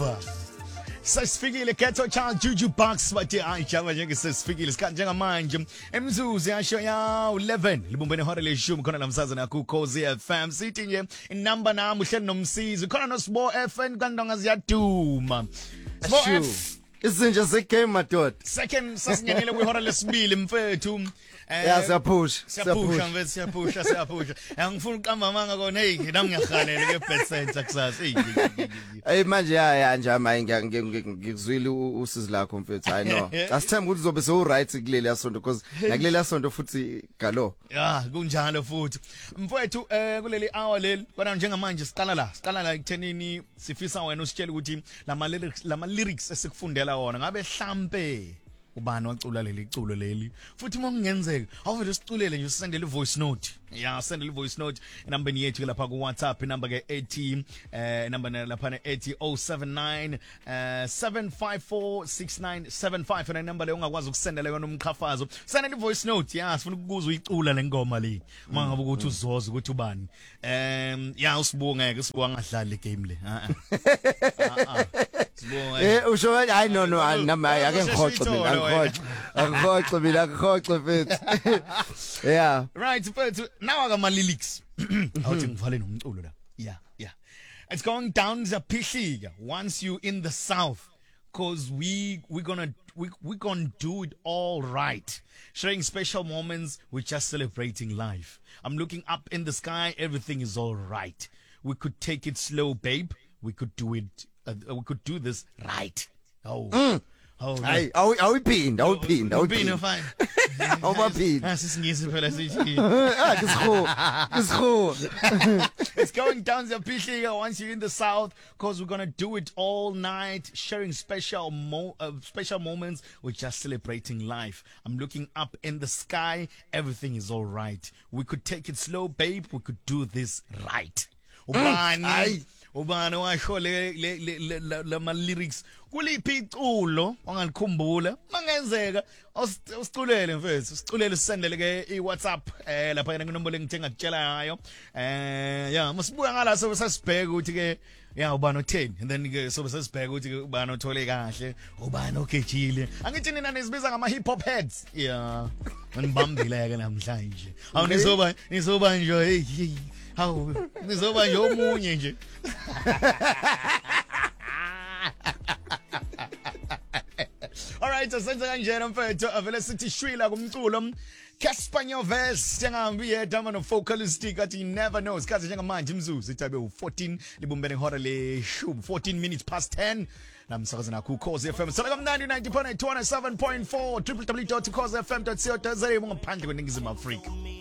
over. Sesifikile Ghetto Child Juju Box bathi ayijama nje sesifikile sikhathi njengamanje emzuzu yasho ya 11 libumbene hora leshumi khona namsaza na ku Khosi FM sithi nje inamba nami uhleli nomsizi khona no Sbo FN kandonga ziyaduma Sbo F izinja zegame madoda second sasingenele kwihora lesibili mfethu siyapusha mfethu siyapusha angifuna uqamba manga kona hey nami ngiyahalela ke bet center kusasa hey manje ya nje manje ngikuzwile usizi lakho mfethu I know asithemba ukuthi uzobe so right kuleli yasonto because nakuleli yasonto futhi galo kunjalo futhi mfethu kuleli hour leli kona njengamanje siqala la ekuthenini sifisa wena usitshela ukuthi lama lyrics esikufundela wona ngabe mhlambe ubani wacula leli iculo leli futhi mongenzeka awuvele siculele nje usendele voice note send a voice note number yethu lapha ku WhatsApp number ke 80 number lapha ne 80079 7546975 and number le ungakwazi ukusendela yona umkhafazo send a voice note sifuna ukuzwa uyicula le ngoma le mangabe ukuthi uzoza ukuthi ubani usibongeke sibangadlali game le usho I no nami ake ngikhoxe mina ngikhoxe mfethu yeah right mfethu now akama lyrics awuthi ngivale nomculo la yeah it's going down Zaphihliya once you in the south cause we're gonna do it all right sharing special moments we're just celebrating life I'm looking up in the sky everything is all right we could take it slow babe we could do it we could do this right hey awuphinda fine awuphinda sisingisi phela sithi kisikho it's going down Zaphihliya once you're in the south cause we're going to do it all night sharing special moments we're just celebrating life I'm looking up in the sky everything is all right we could take it slow babe we could do this right ubani washo lama lyrics kuliphi iculo ongalikhumbula mangenzeka usiculele mfethu siculele sisendele ke iWhatsApp lapha nginombolo engithenga kutshela ngayo masibuya ngala sobe sasibheka ukuthi ke ubani o10 and then ke sobe sasibheka ukuthi ubani othole kahle ubani ogejile angithi nina nizibiza ngama hip hop heads ngibambile ke namhlanje nizoba nje hey nizoba nje omunye nje alright senza kanjena mfethu avele sithi shwila kumculo Casper Nyovest njengambi yedwa no vocalistic athi you never know isikhathi njengamanje imzuzu ithabe u14 libumbene ihora leshumi 14 minutes past 10 namsakaza na ku Khosi FM sala kamnandi 90.8 27.4 www.khosifm.co.za ngaphandle kweningizimu Afrika